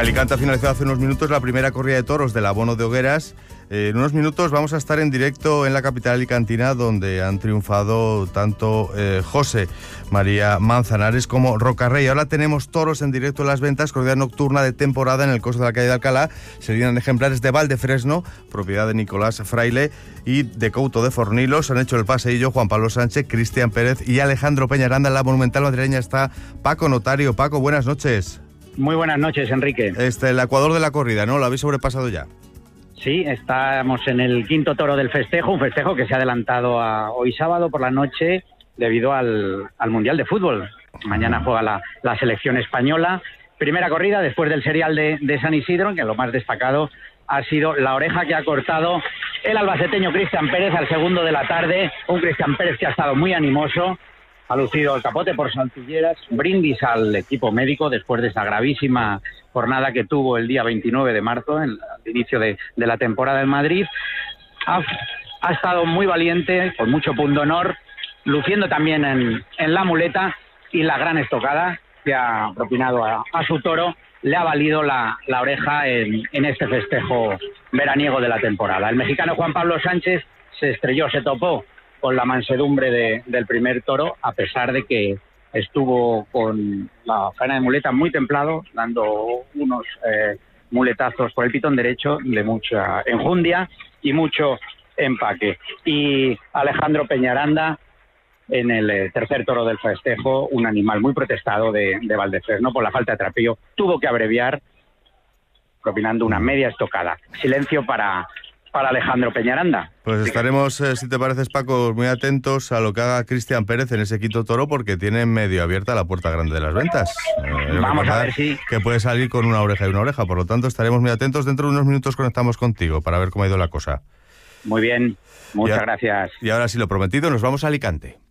Alicante ha finalizado hace unos minutos la primera corrida de toros del abono de hogueras. En unos minutos vamos a estar en directo en la capital alicantina, donde han triunfado tanto José María Manzanares como Rocarrey. Ahora tenemos toros en directo en las ventas, corrida nocturna de temporada en el coso de la calle de Alcalá. Serían ejemplares de Valdefresno, propiedad de Nicolás Fraile, y de Couto de Fornilos. Han hecho el paseillo Juan Pablo Sánchez, Cristian Pérez y Alejandro Peñaranda. En la monumental madrileña está Paco Notario. Paco, buenas noches. Muy buenas noches, Enrique. El ecuador de la corrida, ¿no? ¿Lo habéis sobrepasado ya? Sí, estamos en el quinto toro del festejo, un festejo que se ha adelantado a hoy sábado por la noche debido al Mundial de Fútbol. Mañana juega la selección española. Primera corrida después del serial de San Isidro, que lo más destacado ha sido la oreja que ha cortado el albaceteño Cristian Pérez al segundo de la tarde. Un Cristian Pérez que ha estado muy animoso. Ha lucido el capote por Santilleras, brindis al equipo médico después de esa gravísima jornada que tuvo el día 29 de marzo, en el inicio de la temporada en Madrid. Ha estado muy valiente, con mucho pundonor, luciendo también en la muleta, y la gran estocada que ha propinado a su toro le ha valido la oreja en este festejo veraniego de la temporada. El mexicano Juan Pablo Sánchez se estrelló, se topó con la mansedumbre del primer toro, a pesar de que estuvo con la faena de muleta muy templado, dando unos muletazos por el pitón derecho de mucha enjundia y mucho empaque. Y Alejandro Peñaranda, en el tercer toro del festejo, un animal muy protestado de Valdefresno por la falta de trapillo, tuvo que abreviar, propinando una media estocada. Silencio para Alejandro Peñaranda. Pues estaremos, si te pareces, Paco, muy atentos a lo que haga Cristian Pérez en ese quinto toro, porque tiene medio abierta la puerta grande de las ventas. Vamos a ver si... Que puede salir con una oreja y una oreja, por lo tanto estaremos muy atentos. Dentro de unos minutos conectamos contigo para ver cómo ha ido la cosa. Muy bien, muchas gracias. Y ahora sí, lo prometido, nos vamos a Alicante.